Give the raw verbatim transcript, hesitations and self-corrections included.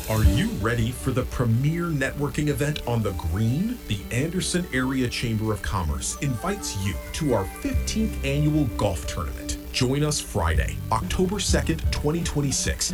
Are you ready for the premier networking event on the Green? The Anderson Area Chamber of Commerce invites you to our fifteenth annual golf tournament. Join us Friday, October second, twenty twenty-six